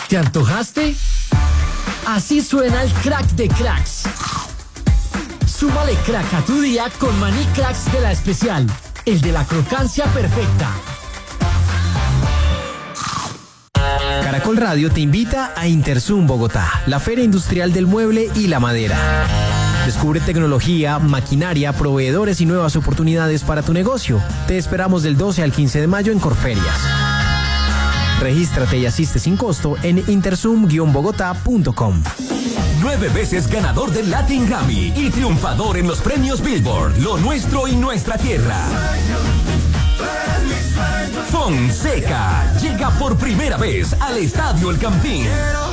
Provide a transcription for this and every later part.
¿Te antojaste? Así suena el crack de cracks. Súmale crack a tu día con Maní Cracks de La Especial, el de la crocancia perfecta. Caracol Radio te invita a Interzum Bogotá, la feria industrial del mueble y la madera. Descubre tecnología, maquinaria, proveedores y nuevas oportunidades para tu negocio. Te esperamos del 12 al 15 de mayo en Corferias. Regístrate y asiste sin costo en interzum-bogotá.com. 9 veces ganador del Latin Grammy y triunfador en los premios Billboard, Lo Nuestro y Nuestra Tierra. Fonseca llega por primera vez al Estadio El Campín.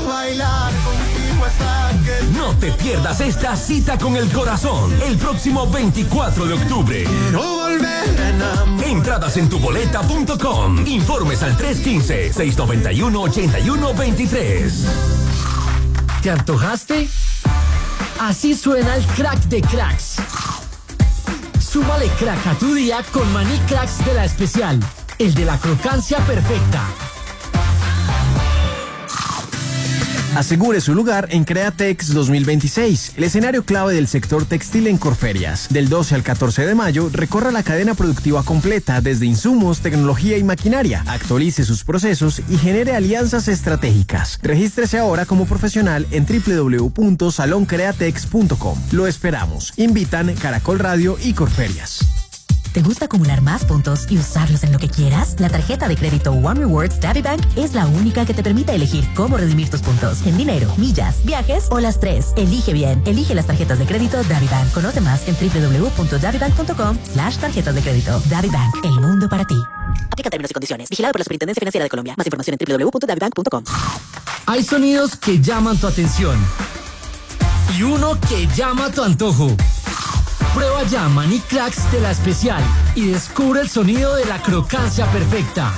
No te pierdas esta cita con el corazón el próximo 24 de octubre. Entradas en tuboleta.com. Informes al 315-691-8123. ¿Te antojaste? Así suena el crack de cracks. Súmale crack a tu día con Maní Cracks de La Especial, el de la crocancia perfecta. Asegure su lugar en Createx 2026, el escenario clave del sector textil en Corferias. Del 12 al 14 de mayo, recorra la cadena productiva completa desde insumos, tecnología y maquinaria. Actualice sus procesos y genere alianzas estratégicas. Regístrese ahora como profesional en www.saloncreatex.com. Lo esperamos. Invitan Caracol Radio y Corferias. ¿Te gusta acumular más puntos y usarlos en lo que quieras? La tarjeta de crédito One Rewards DaviBank es la única que te permite elegir cómo redimir tus puntos en dinero, millas, viajes o las tres. Elige bien. Elige las tarjetas de crédito DaviBank. Conoce más en www.davibank.com/tarjetas de crédito. DaviBank, el mundo para ti. Aplica términos y condiciones. Vigilado por la Superintendencia Financiera de Colombia. Más información en www.davibank.com. Hay sonidos que llaman tu atención y uno que llama tu antojo. Prueba ya Maní Cracks de La Especial y descubre el sonido de la crocancia perfecta.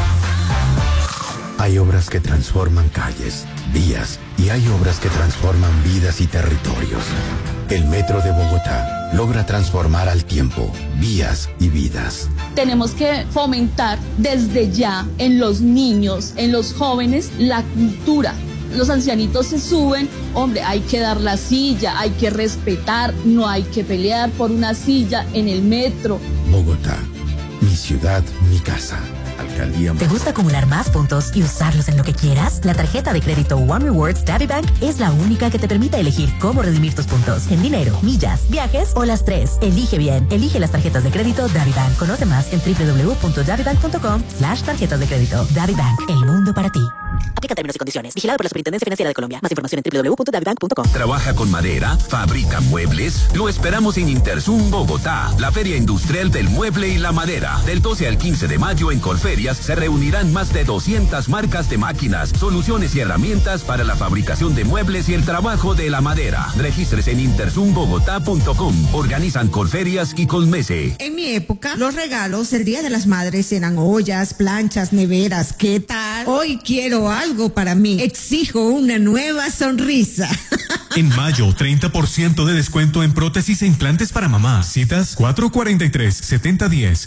Hay obras que transforman calles, vías y hay obras que transforman vidas y territorios. El Metro de Bogotá logra transformar al tiempo, vías y vidas. Tenemos que fomentar desde ya en los niños, en los jóvenes, la cultura. Los ancianitos se suben, hombre, hay que dar la silla, hay que respetar, no hay que pelear por una silla en el metro. Bogotá, mi ciudad, mi casa. Alcaldía. ¿Te gusta acumular más puntos y usarlos en lo que quieras? La tarjeta de crédito One Rewards DaviBank es la única que te permite elegir cómo redimir tus puntos en dinero, millas, viajes o las tres. Elige bien. Elige las tarjetas de crédito DaviBank. Conoce más en www.davibank.com/tarjetas de crédito. DaviBank, el mundo para ti. Aplica términos y condiciones. Vigilado por la Superintendencia Financiera de Colombia. Más información en www.davibank.com. ¿Trabaja con madera? ¿Fabrica muebles? Lo esperamos en Interzum Bogotá, la feria industrial del mueble y la madera. Del 12 al 15 de mayo en Corferias se reunirán más de 200 marcas de máquinas, soluciones y herramientas para la fabricación de muebles y el trabajo de la madera. Regístrese en interzumbogotá.com. Organizan Corferias y Colmese. En mi época, los regalos el Día de las Madres eran ollas, planchas, neveras. ¿Qué tal? Hoy quiero algo para mí. Exijo una nueva sonrisa. En mayo, 30% de descuento en prótesis e implantes para mamá. Citas 443-7010,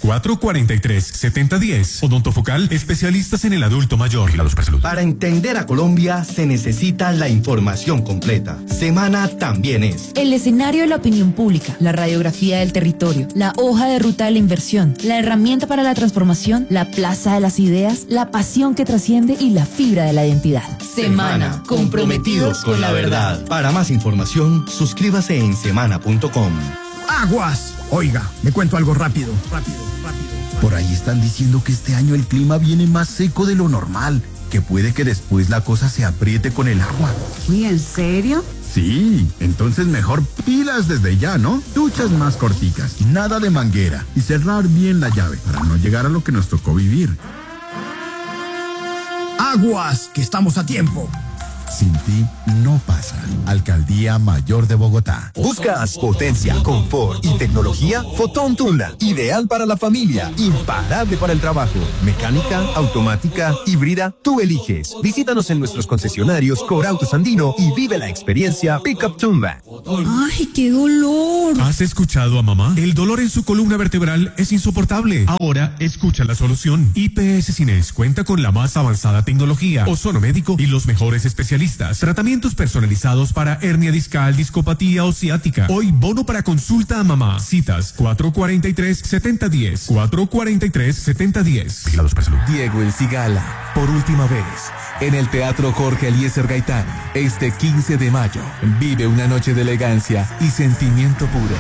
443-7010. Odontofocal, especialistas en el adulto mayor. Para entender a Colombia se necesita la información completa. Semana también es el escenario de la opinión pública, la radiografía del territorio, la hoja de ruta de la inversión, la herramienta para la transformación, la plaza de las ideas, la pasión que trasciende y la fibra de la identidad. Semana, comprometidos con la verdad. Para más información, suscríbase en semana.com. ¡Aguas! Oiga, le cuento algo rápido. Por ahí están diciendo que este año el clima viene más seco de lo normal, que puede que después la cosa se apriete con el agua. ¿Y en serio? Sí, entonces mejor pilas desde ya, ¿no? Duchas más corticas, nada de manguera y cerrar bien la llave para no llegar a lo que nos tocó vivir. ¡Aguas! Que estamos a tiempo. Sin ti no pasa. Alcaldía Mayor de Bogotá. ¿Buscas potencia, confort y tecnología? Fotón Tundra, ideal para la familia, imparable para el trabajo. Mecánica, automática, híbrida, tú eliges. Visítanos en nuestros concesionarios Corautos Andino y vive la experiencia Pickup Tundra. ¡Ay, qué dolor! ¿Has escuchado a mamá? El dolor en su columna vertebral es insoportable. Ahora escucha la solución. IPS Cines cuenta con la más avanzada tecnología, ozono médico y los mejores especialistas. Tratamientos personalizados para hernia discal, discopatía o ciática. Hoy bono para consulta a mamá. Citas 443-7010. 443-7010. Vigilados por salud. Diego El Cigala, por última vez, en el Teatro Jorge Eliezer Gaitán, este 15 de mayo. Vive una noche de elegancia y sentimiento puro.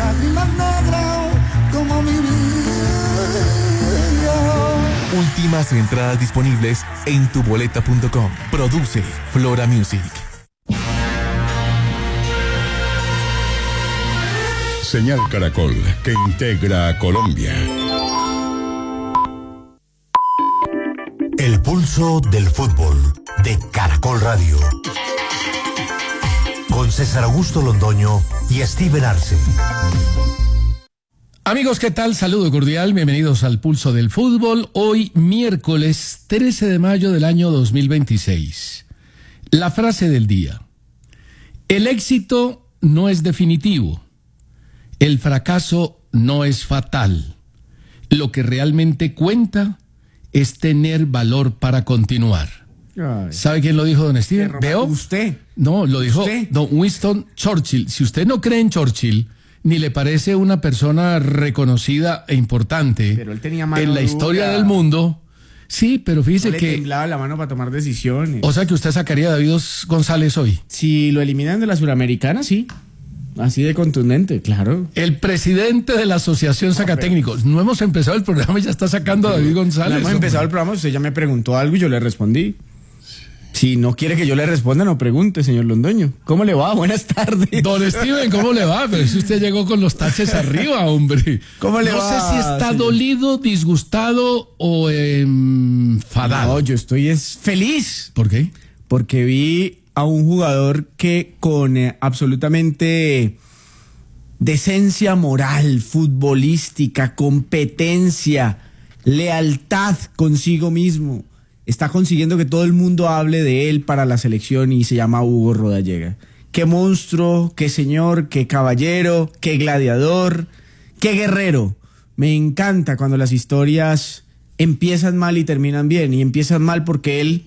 Como mi vida. Últimas entradas disponibles en tuboleta.com. Produce Flora Music. Señal Caracol, que integra a Colombia. El pulso del fútbol de Caracol Radio. Con César Augusto Londoño y Steven Arce. Amigos, ¿qué tal? Saludo cordial, bienvenidos al Pulso del Fútbol. Hoy, miércoles 13 de mayo del año 2026. La frase del día. El éxito no es definitivo. El fracaso no es fatal. Lo que realmente cuenta es tener valor para continuar. Ay. ¿Sabe quién lo dijo, don Steven? ¿Veo? ¿Usted? No, lo dijo ¿Usted? don Winston Churchill. Si usted no cree en Churchill, ni le parece una persona reconocida e importante Pero él tenía mano en la historia dura. del mundo, sí, pero fíjese No le que... temblaba la mano para tomar decisiones. O sea que usted sacaría a David González hoy. Si lo eliminan de la Suramericana, sí. Así de contundente, claro. El presidente de la Asociación Sacatécnicos. No hemos empezado el programa y ya está sacando a David González. No hemos empezado el programa, usted ya me preguntó algo y yo le respondí. Si no quiere que yo le responda, no pregunte, señor Londoño. ¿Cómo le va? Buenas tardes. Don Steven, ¿cómo le va? Pero si usted llegó con los taches arriba, hombre. ¿Cómo le va? No sé si está señor? dolido, disgustado o enfadado. No, yo estoy feliz. ¿Por qué? Porque vi a un jugador que con absolutamente decencia moral, futbolística, competencia, lealtad consigo mismo, está consiguiendo que todo el mundo hable de él para la selección y se llama Hugo Rodallega. Qué monstruo, qué señor, qué caballero, qué gladiador, qué guerrero. Me encanta cuando las historias empiezan mal y terminan bien. Y empiezan mal porque él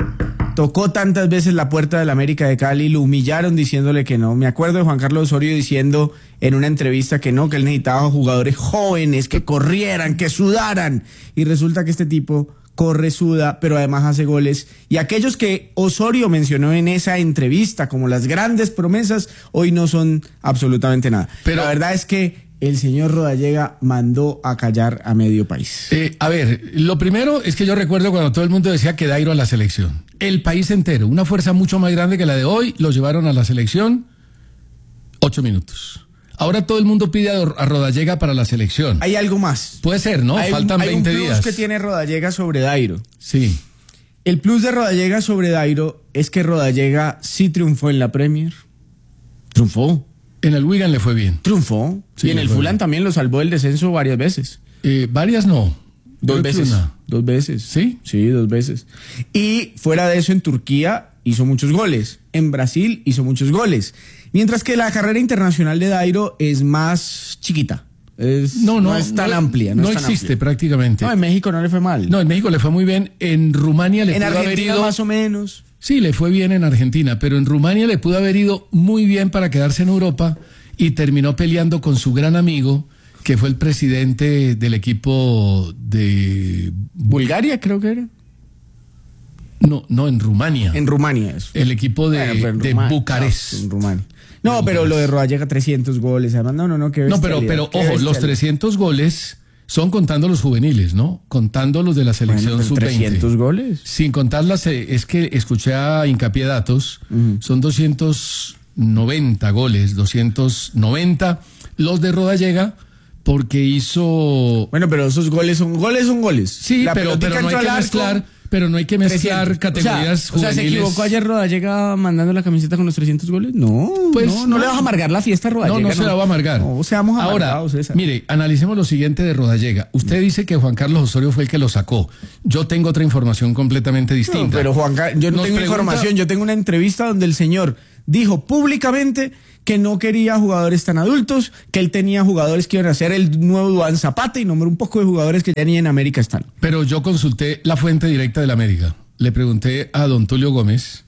tocó tantas veces la puerta del América de Cali, lo humillaron diciéndole que no. Me acuerdo de Juan Carlos Osorio diciendo en una entrevista que no, que él necesitaba jugadores jóvenes, que corrieran, que sudaran. Y resulta que este tipo corre, suda, pero además hace goles. Y aquellos que Osorio mencionó en esa entrevista como las grandes promesas, hoy no son absolutamente nada. Pero la verdad es que el señor Rodallega mandó a callar a medio país. A ver, lo primero es que yo recuerdo cuando todo el mundo decía que Dairo a la selección. El país entero, una fuerza mucho más grande que la de hoy, lo llevaron a la selección 8 minutos. Ahora todo el mundo pide a Rodallega para la selección. Hay algo más. Puede ser, ¿no? Faltan 20 días. Hay un plus que tiene Rodallega sobre Dairo. Sí. El plus de Rodallega sobre Dairo es que Rodallega sí triunfó en la Premier. Triunfó. En el Wigan le fue bien. Triunfó. Sí, y en el Fulham también lo salvó del descenso varias veces. Varias no. Dos veces. Dos veces. ¿Sí? Sí, 2 veces. Y fuera de eso, en Turquía hizo muchos goles. En Brasil hizo muchos goles. Mientras que la carrera internacional de Dairo es más chiquita. No es tan amplia. No existe prácticamente. No, en México no le fue mal. No, en México le fue muy bien. En Rumania le pudo haber ido... más o menos. Sí, le fue bien en Argentina, pero en Rumania le pudo haber ido muy bien para quedarse en Europa y terminó peleando con su gran amigo, que fue el presidente del equipo de... Bulgaria, creo que era. No, en Rumania. En Rumania, eso. El equipo de Bucarest. No, en Rumania. No, pero lo de Rodallega 300 goles, además, no, qué bestialidad. No, pero ojo, los 300 goles son contando los juveniles, ¿no? Contando los de la selección sub-20. 300 goles. Sin contar es que escuché a Hincapié Datos, son 290 goles, 290 los de Rodallega, porque hizo... Bueno, pero esos goles son goles. Sí, pero no hay que mezclar... Pero no hay que mezclar 300. categorías juveniles. O sea, ¿se equivocó ayer Rodallega mandando la camiseta con los 300 goles? No, pues no le vas a amargar la fiesta a Rodallega. No se la va a amargar. No, seamos ahora, amargados, César. mire, analicemos lo siguiente de Rodallega. Usted dice que Juan Carlos Osorio fue el que lo sacó. Yo tengo otra información completamente distinta. No, pero yo no tengo información, yo tengo una entrevista donde el señor dijo públicamente que no quería jugadores tan adultos, que él tenía jugadores que iban a ser el nuevo Duván Zapata y nombró un poco de jugadores que ya ni en América están. Pero yo consulté la fuente directa de la América. Le pregunté a don Tulio Gómez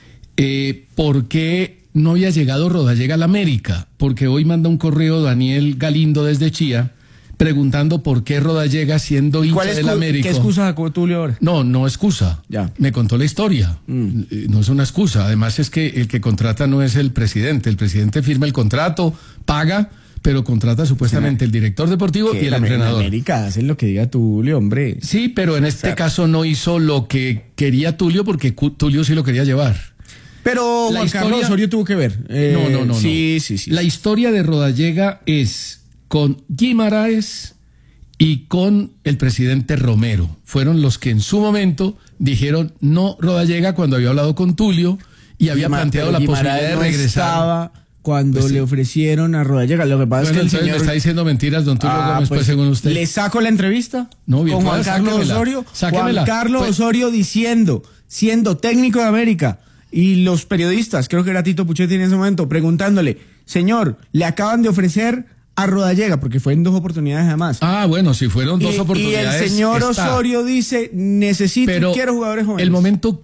por qué no había llegado Rodallega a la América, porque hoy manda un correo Daniel Galindo desde Chía preguntando por qué Rodallega, siendo hincha de la América. ¿Qué excusa sacó Tulio ahora? No excusa. Ya. Me contó la historia. No es una excusa. Además es que el que contrata no es el presidente. El presidente firma el contrato, paga, pero contrata supuestamente el director deportivo y el entrenador. En América hacen lo que diga Tulio, hombre. Sí, pero en este caso no hizo lo que quería Tulio, porque Tulio sí lo quería llevar. Pero Juan Carlos Osorio tuvo que ver. No. Sí. La historia de Rodallega es con Guimaraes y con el presidente Romero. Fueron los que en su momento dijeron no Rodallega cuando había hablado con Tulio y había planteado la posibilidad de regresar. Estaba cuando le ofrecieron a Rodallega. Lo que pasa es que el señor le está diciendo mentiras, don Tulio Gómez, pues según usted. ¿Le saco la entrevista? No, bien, con Juan Carlos Osorio. Sáquemela. Juan Carlos Osorio diciendo, siendo técnico de América, y los periodistas, creo que era Tito Puchetti en ese momento, preguntándole, señor, le acaban de ofrecer a Rodallega, porque fue en 2 oportunidades además. Ah, bueno, si fueron 2 oportunidades. Y el señor Osorio dice, necesito y quiero jugadores jóvenes. El momento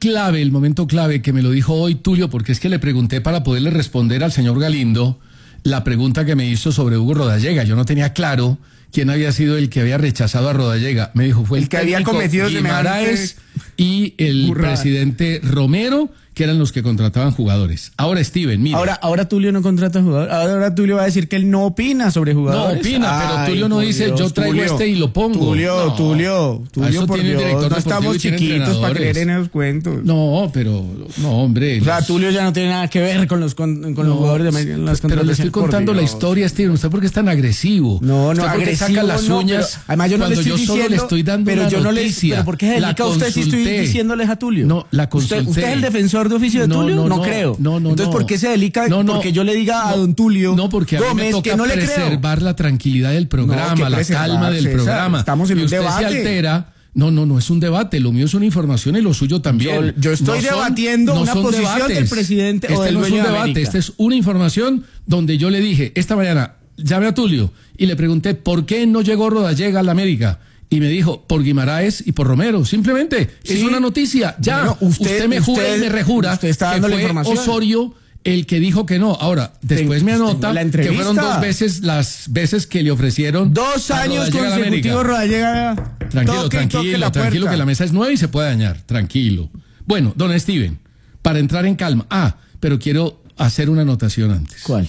clave que me lo dijo hoy Tulio, porque es que le pregunté para poderle responder al señor Galindo la pregunta que me hizo sobre Hugo Rodallega. Yo no tenía claro quién había sido el que había rechazado a Rodallega. Me dijo, fue el que había cometido Guimaraes y el presidente Romero, que eran los que contrataban jugadores. Ahora, Steven, mira. Ahora Tulio no contrata jugadores. Ahora Tulio va a decir que él no opina sobre jugadores. No opina, pero Tulio no dice, yo traigo Tulio, y lo pongo. Tulio, por Dios, no estamos chiquitos para creer en esos cuentos. No, hombre. O sea, Tulio ya no tiene nada que ver con los jugadores de las Pero le estoy contando la historia, Steven. ¿Usted por qué es tan agresivo? No, agresivo. Saca las uñas además yo no le estoy diciendo, solo le estoy dando pero una yo no noticia. Pero ¿por qué se dedica a usted si estoy diciéndoles a Tulio? No, la consulté. ¿Usted es el defensor de oficio de Tulio? No creo. Entonces, ¿por qué se dedica? Porque yo le diga a don Tulio porque a mí me toca que no le preservar la tranquilidad del programa, la calma del programa. Estamos en un debate. Se altera. No es un debate, lo mío es una información y lo suyo también. Yo estoy debatiendo una posición del presidente o del dueño de América. Este no es un debate, esta es una información donde yo le dije, esta mañana, llamé a Tulio y le pregunté, ¿por qué no llegó Rodallega a la América? Y me dijo, por Guimaraes y por Romero. Simplemente, es una noticia. Ya, bueno, usted me jura y me rejura usted está dando que fue Osorio el que dijo que no. Ahora, después me anota que fueron 2 veces las veces que le ofrecieron 2 años consecutivos Rodallega. Tranquilo, que la mesa es nueva y se puede dañar. Tranquilo. Bueno, don Steven, para entrar en calma. Pero quiero hacer una anotación antes. ¿Cuál?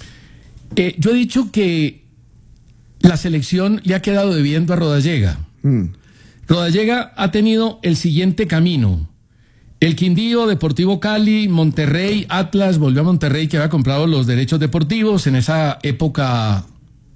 Yo he dicho que la selección le ha quedado debiendo a Rodallega. Rodallega ha tenido el siguiente camino. El Quindío, Deportivo Cali, Monterrey, Atlas, volvió a Monterrey que había comprado los derechos deportivos. En esa época,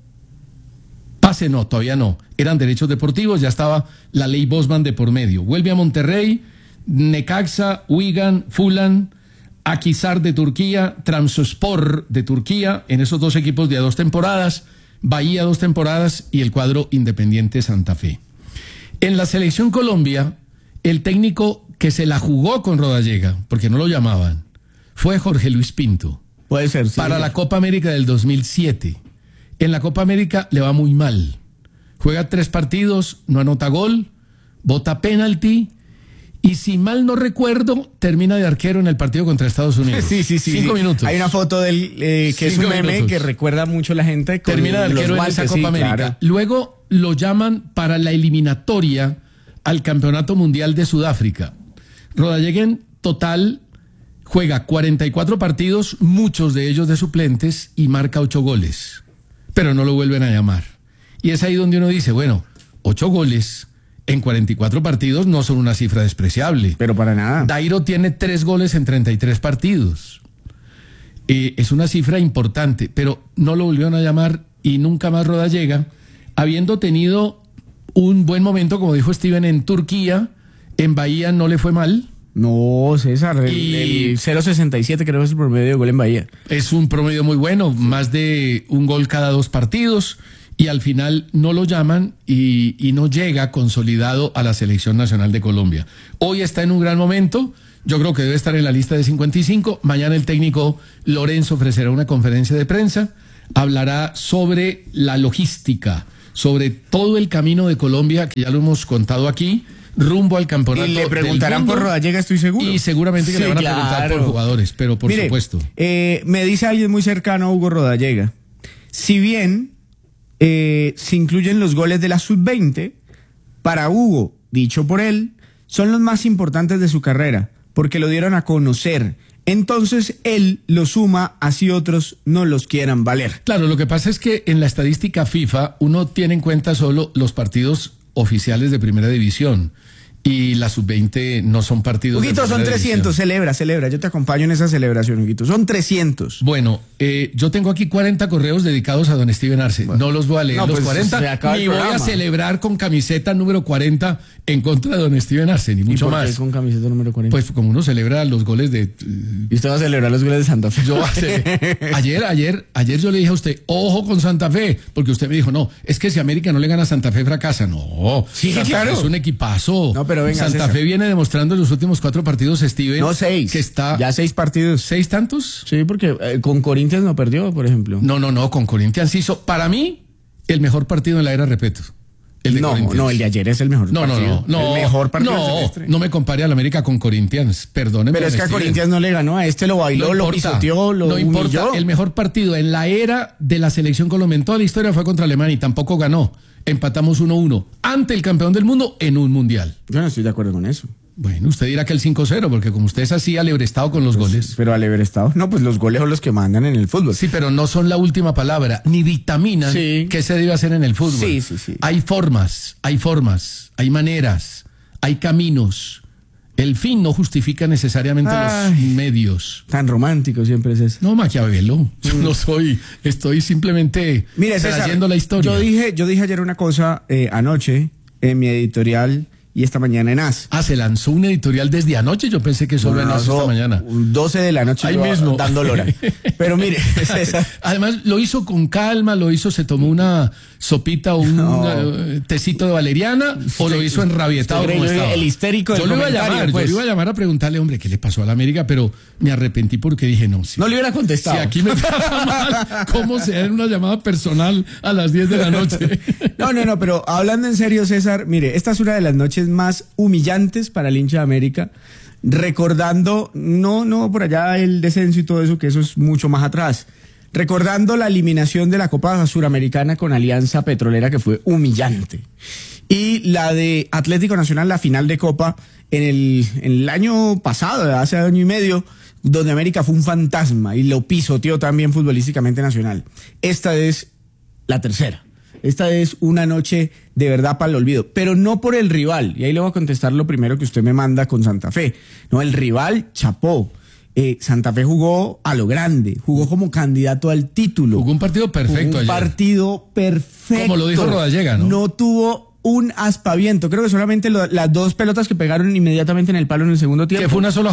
todavía no. Eran derechos deportivos, ya estaba la ley Bosman de por medio. Vuelve a Monterrey, Necaxa, Wigan, Fulham, Akhisar de Turquía, Trabzonspor de Turquía, en esos 2 equipos de 2 temporadas. Bahía 2 temporadas y el cuadro Independiente Santa Fe. En la selección Colombia, el técnico que se la jugó con Rodallega, porque no lo llamaban, fue Jorge Luis Pinto. Puede ser, sí. Para la Copa América del 2007. En la Copa América le va muy mal. Juega 3 partidos, no anota gol, bota penalti y si mal no recuerdo, termina de arquero en el partido contra Estados Unidos. Sí. 5 minutos. Hay una foto del que es un meme que recuerda mucho a la gente. Termina de arquero en esa Copa América. Claro. Luego lo llaman para la eliminatoria al Campeonato Mundial de Sudáfrica. Rodallega en total juega 44 partidos, muchos de ellos de suplentes, y marca 8 goles. Pero no lo vuelven a llamar. Y es ahí donde uno dice, bueno, 8 goles en 44 partidos no son una cifra despreciable. Pero para nada. Dairo tiene 3 goles en 33 partidos. Es una cifra importante, pero no lo volvieron a llamar y nunca más Rodallega, habiendo tenido un buen momento, como dijo Steven, en Turquía, En Bahía no le fue mal. No, César, el 0.67 creo que es el promedio de gol en Bahía. Es un promedio muy bueno, más de un gol cada 2 partidos, y al final no lo llaman y no llega consolidado a la Selección Nacional de Colombia. Hoy está en un gran momento, yo creo que debe estar en la lista de 55. Mañana el técnico Lorenzo ofrecerá una conferencia de prensa, hablará sobre la logística, sobre todo el camino de Colombia, que ya lo hemos contado aquí, rumbo al campeonato. Y le preguntarán por Rodallega, estoy seguro. Y seguramente que le van a preguntar por jugadores, pero por supuesto. Me dice alguien muy cercano a Hugo Rodallega, si bien se incluyen los goles de la sub-20, para Hugo, dicho por él, son los más importantes de su carrera, porque lo dieron a conocer. Entonces él lo suma, así otros no los quieran valer. Claro, lo que pasa es que en la estadística FIFA uno tiene en cuenta solo los partidos oficiales de primera división, y la sub-20 no son partidos. Huguito, son 300, celebra, yo te acompaño en esa celebración, Huguito, son 300. Bueno, yo tengo aquí 40 correos dedicados a don Steven Arce, bueno, no los voy a leer los 40, ni voy a celebrar con camiseta número 40 en contra de don Steven Arce, ni mucho más. ¿Y por qué con camiseta número 40? Pues como uno celebra los goles de... ¿Y usted va a celebrar los goles de Santa Fe? Yo ayer yo le dije a usted, ojo con Santa Fe, porque usted me dijo, no, es que si América no le gana a Santa Fe fracasa. No, sí, Santa claro. Fe es un equipazo. No, pero venga, Santa César. Fe viene demostrando en los últimos 4 partidos, Steven. No, 6. Que está... Ya 6 partidos. ¿6 tantos? Sí, porque con Corinthians no perdió, por ejemplo. No, con Corinthians hizo, para mí, el mejor partido en la era Repeto. El de Corinthians. No, el de ayer es el mejor partido. No. El mejor partido del semestre. No me compare al América con Corinthians, perdóneme. Pero es que a Corinthians no le ganó, a este lo bailó, lo pisoteó, lo humilló. No importa, el mejor partido en la era de la selección Colombia en toda la historia fue contra Alemania y tampoco ganó. Empatamos 1-1 ante el campeón del mundo en un mundial. Yo no estoy de acuerdo con eso. Bueno, usted dirá que el 5-0, porque como usted es así alebrestado con los goles. Pero alebrestado, no, pues los goles son los que mandan en el fútbol. Sí, pero no son la última palabra, ni vitaminan qué se debe hacer en el fútbol. Sí. Hay formas, hay maneras, hay caminos. El fin no justifica necesariamente los medios. Tan romántico siempre es eso. No, Maquiavelo, yo no soy, estoy simplemente trayendo la historia. Yo dije ayer una cosa anoche en mi editorial y esta mañana en AS. Se lanzó un editorial desde anoche, yo pensé que solo en AS esta mañana. 12 de la noche ahí mismo. Dando lora. Pero mire, César. Además lo hizo con calma, se tomó una sopita o un tecito de valeriana, o lo hizo enrabietado como estaba. El histérico del yo lo iba a llamar a preguntarle, hombre, ¿qué le pasó a la América? Pero me arrepentí porque dije, no. No le hubiera contestado. Si aquí me trata mal, ¿cómo se da una llamada personal a las 10 de la noche? No, pero hablando en serio, César, mire, esta es una de las noches más humillantes para el hincha de América, recordando, no por allá el descenso y todo eso, que eso es mucho más atrás, recordando la eliminación de la Copa Suramericana con Alianza Petrolera, que fue humillante, y la de Atlético Nacional, la final de Copa en el año pasado, hace año y medio, donde América fue un fantasma y lo pisoteó también futbolísticamente Nacional. Esta es la tercera. Esta es una noche de verdad para el olvido, pero no por el rival, y ahí le voy a contestar lo primero que usted me manda con Santa Fe. No, el rival chapó. Santa Fe jugó a lo grande, jugó como candidato al título. Jugó un partido perfecto ayer. Partido perfecto. Como lo dijo Rodallega, ¿no? No tuvo un aspaviento. Creo que solamente las 2 pelotas que pegaron inmediatamente en el palo en el segundo tiempo. Que fue una sola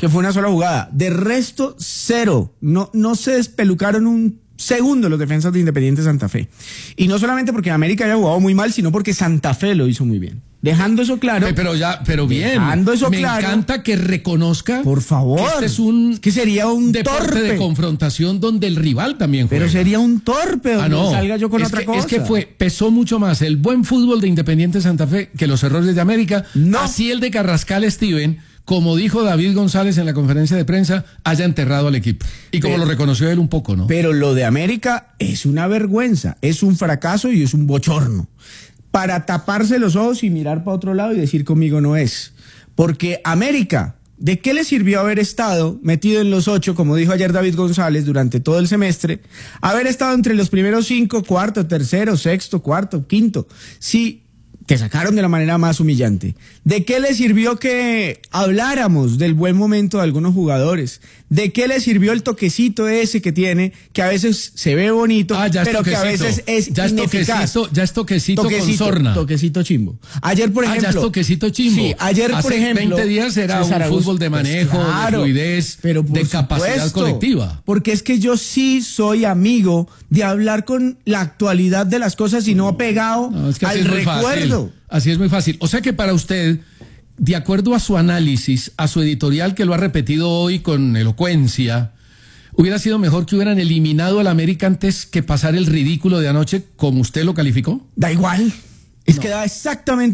jugada. De resto, 0. No se despelucaron un segundo los defensas de Independiente Santa Fe. Y no solamente porque América haya jugado muy mal, sino porque Santa Fe lo hizo muy bien. Dejando eso claro. Pero bien. Dejando eso me claro. Me encanta que reconozca. Por favor. Que este es que sería un deporte torpe de confrontación donde el rival también juega. Pero sería un torpe donde no salga yo con otra cosa. Es que pesó mucho más el buen fútbol de Independiente Santa Fe que los errores de América. No. Así el de Carrascal, Steven, como dijo David González en la conferencia de prensa, haya enterrado al equipo. Y como lo reconoció él un poco, ¿no? Pero lo de América es una vergüenza, es un fracaso y es un bochorno. Para taparse los ojos y mirar para otro lado y decir conmigo no es. Porque América, ¿de qué le sirvió haber estado metido en los 8, como dijo ayer David González, durante todo el semestre? Haber estado entre los primeros 5, cuarto, tercero, sexto, cuarto, quinto. Si que sacaron de la manera más humillante. ¿De qué le sirvió que habláramos del buen momento de algunos jugadores? ¿De qué le sirvió el toquecito ese que tiene, que a veces se ve bonito, pero que a veces es ineficaz? Ya es toquecito con sorna. Toquecito chimbo. Ayer, por ejemplo... ya es toquecito chimbo. Sí, ayer, por ejemplo... 20 días era un fútbol de manejo, pues claro, de fluidez, pero de capacidad colectiva. Porque es que yo sí soy amigo de hablar con la actualidad de las cosas y no pegado al recuerdo. Así es muy fácil. O sea que para usted, de acuerdo a su análisis, a su editorial que lo ha repetido hoy con elocuencia, hubiera sido mejor que hubieran eliminado al América antes que pasar el ridículo de anoche como usted lo calificó. Da igual. Es que da exactamente